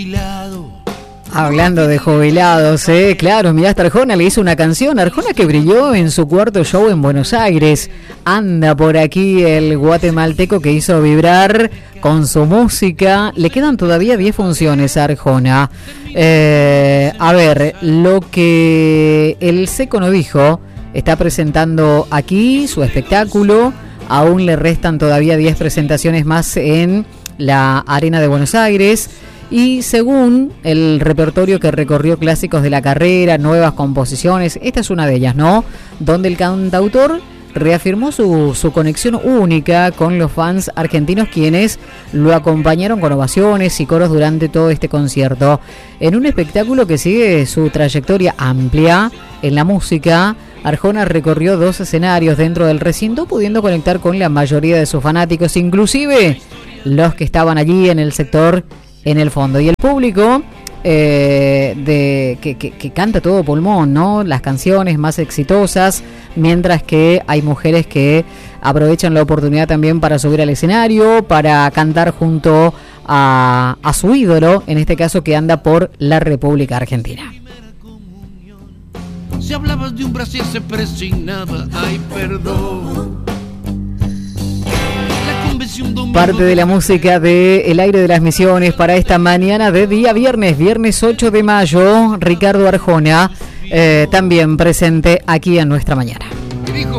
Hablando de jubilados, claro, mirá, hasta Arjona le hizo una canción. Arjona que brilló en su cuarto show en Buenos Aires. Anda por aquí el guatemalteco que hizo vibrar con su música. Le quedan todavía 10 funciones a Arjona. A ver, lo que el Seco no dijo, está presentando aquí su espectáculo. Aún le restan todavía 10 presentaciones más en la Arena de Buenos Aires. Y según el repertorio que recorrió clásicos de la carrera, nuevas composiciones, esta es una de ellas, ¿no? Donde el cantautor reafirmó su conexión única con los fans argentinos, quienes lo acompañaron con ovaciones y coros durante todo este concierto. En un espectáculo que sigue su trayectoria amplia en la música, Arjona recorrió 2 escenarios dentro del recinto, pudiendo conectar con la mayoría de sus fanáticos, inclusive los que estaban allí en el sector en el fondo. Y el público que canta todo pulmón, ¿no? Las canciones más exitosas, mientras que hay mujeres que aprovechan la oportunidad también para subir al escenario, para cantar junto a su ídolo, en este caso que anda por la República Argentina. Si hablabas de un Brasil se presignaba, ay perdón. Parte de la música de El Aire de las Misiones para esta mañana de día viernes 8 de mayo, Ricardo Arjona, también presente aquí en nuestra mañana.